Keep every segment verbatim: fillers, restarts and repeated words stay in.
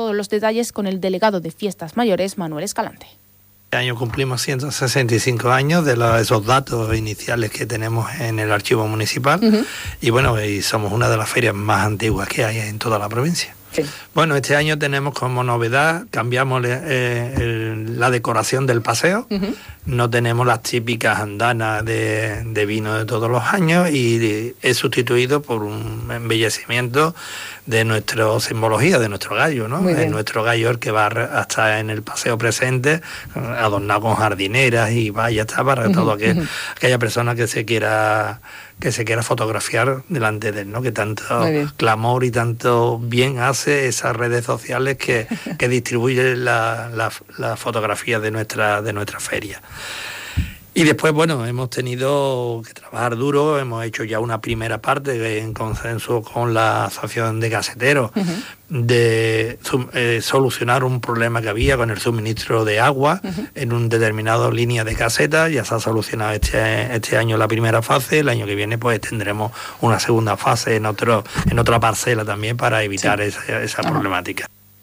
todos los detalles con el delegado de Fiestas Mayores, Manuel Escalante. Este año cumplimos ciento sesenta y cinco años de los, esos datos iniciales que tenemos en el archivo municipal. Uh-huh. Y bueno, y somos una de las ferias más antiguas que hay en toda la provincia. Sí. Bueno, este año tenemos como novedad, cambiamos eh, el, la decoración del paseo. Uh-huh. No tenemos las típicas andanas de, de vino de todos los años y he sustituido por un embellecimiento de nuestra simbología, de nuestro gallo, ¿no? Es nuestro gallo el que va hasta en el paseo presente, adornado con jardineras y vaya, está para uh-huh. todo aquel, uh-huh. aquella persona que se quiera que se quiera fotografiar delante de él, ¿no? Que tanto clamor y tanto bien hace esas redes sociales que, que distribuyen la, la, la fotografía de nuestra, de nuestra feria. Y después, bueno, hemos tenido que trabajar duro, hemos hecho ya una primera parte en consenso con la Asociación de Caseteros, uh-huh. de eh, solucionar un problema que había con el suministro de agua uh-huh. en un determinado línea de casetas. Ya se ha solucionado este, este año la primera fase, el año que viene pues tendremos una segunda fase en otro en otra parcela también para evitar sí. esa, esa uh-huh. problemática.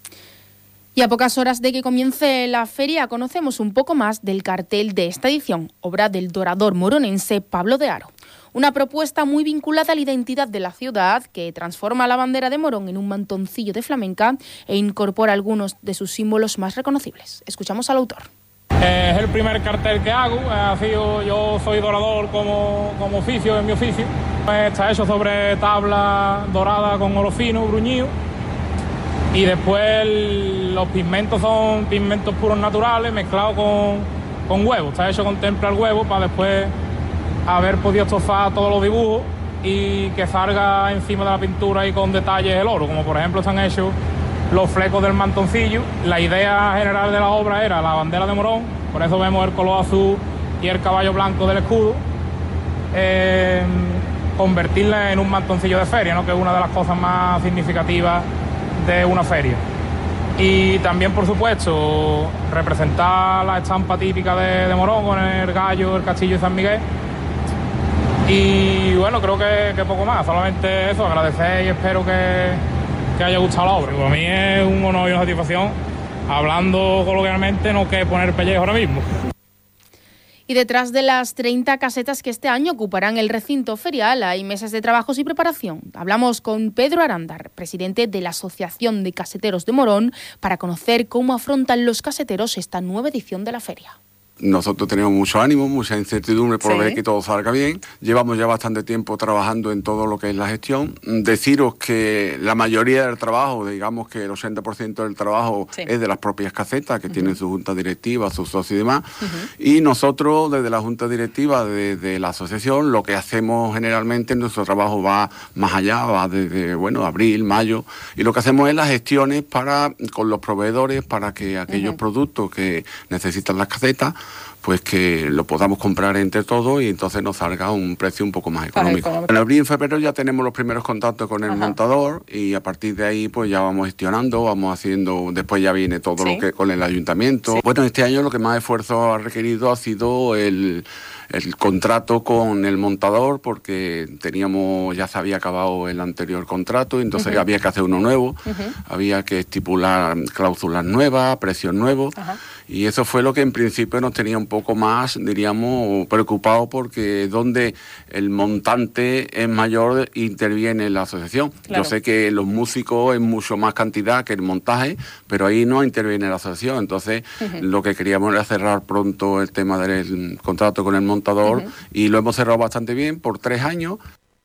Y a pocas horas de que comience la feria, conocemos un poco más del cartel de esta edición, obra del dorador moronense Pablo de Haro. Una propuesta muy vinculada a la identidad de la ciudad, que transforma la bandera de Morón en un mantoncillo de flamenca e incorpora algunos de sus símbolos más reconocibles. Escuchamos al autor. Es el primer cartel que hago, ha sido, yo soy dorador como, como oficio, en mi oficio. Está hecho sobre tabla dorada con oro fino, bruñido. Y después el, los pigmentos son pigmentos puros naturales mezclados con, con huevo. Está hecho con templa al huevo para después haber podido estofar todos los dibujos y que salga encima de la pintura y con detalles el oro. Como por ejemplo están hechos los flecos del mantoncillo. La idea general de la obra era la bandera de Morón, por eso vemos el color azul y el caballo blanco del escudo. Eh, convertirla en un mantoncillo de feria, ¿no? Que es una de las cosas más significativas de una feria. Y también, por supuesto, representar la estampa típica de, de Morón con el gallo, el castillo de San Miguel. Y bueno, creo que, que poco más, solamente eso, agradecer y espero que, que haya gustado la obra. Para mí es un honor y una satisfacción, hablando coloquialmente, no que poner pellejo ahora mismo. Y detrás de las treinta casetas que este año ocuparán el recinto ferial hay mesas de trabajos y preparación. Hablamos con Pedro Arandar, presidente de la Asociación de Caseteros de Morón, para conocer cómo afrontan los caseteros esta nueva edición de la feria. Nosotros tenemos mucho ánimo, mucha incertidumbre por sí. ver que todo salga bien. Llevamos ya bastante tiempo trabajando en todo lo que es la gestión. Deciros que la mayoría del trabajo, digamos que el ochenta por ciento del trabajo sí. es de las propias casetas, que uh-huh. tienen su junta directiva, sus socios y demás. Uh-huh. Y nosotros, desde la junta directiva de, de la asociación, lo que hacemos generalmente, nuestro trabajo va más allá, va desde, bueno, abril, mayo. Y lo que hacemos es las gestiones para con los proveedores para que aquellos uh-huh. productos que necesitan las casetas, pues que lo podamos comprar entre todos y entonces nos salga un precio un poco más económico. Ajá, en abril y en febrero ya tenemos los primeros contactos con el Ajá. montador y a partir de ahí pues ya vamos gestionando, vamos haciendo, después ya viene todo ¿Sí? lo que con el ayuntamiento. Sí. Bueno, este año lo que más esfuerzo ha requerido ha sido el... el contrato con el montador, porque teníamos, ya se había acabado el anterior contrato, entonces uh-huh. había que hacer uno nuevo, uh-huh. había que estipular cláusulas nuevas, precios nuevos, uh-huh. y eso fue lo que en principio nos tenía un poco más, diríamos, preocupado, porque donde el montante es mayor interviene la asociación. Claro. Yo sé que los músicos es mucho más cantidad que el montaje, pero ahí no interviene la asociación, entonces uh-huh. lo que queríamos era cerrar pronto el tema del contrato con el montador, montador uh-huh. y lo hemos cerrado bastante bien por tres años.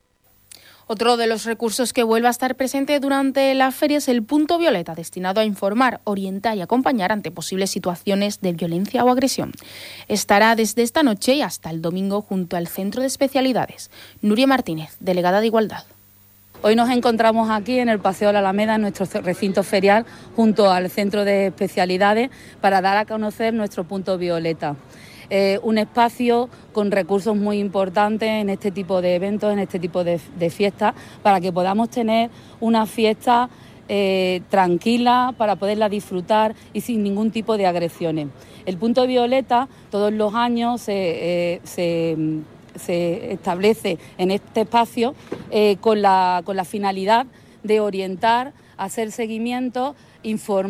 Otro de los recursos que vuelve a estar presente durante la feria es el punto violeta, destinado a informar, orientar y acompañar ante posibles situaciones de violencia o agresión. Estará desde esta noche y hasta el domingo junto al Centro de Especialidades. Nuria Martínez, delegada de Igualdad. Hoy nos encontramos aquí en el Paseo de la Alameda, en nuestro recinto ferial, junto al Centro de Especialidades, para dar a conocer nuestro punto violeta. Eh, un espacio con recursos muy importantes en este tipo de eventos, en este tipo de, de fiestas, para que podamos tener una fiesta eh, tranquila, para poderla disfrutar y sin ningún tipo de agresiones. El punto violeta todos los años se, eh, se, se establece en este espacio eh, con la, con la finalidad de orientar, hacer seguimiento, informar.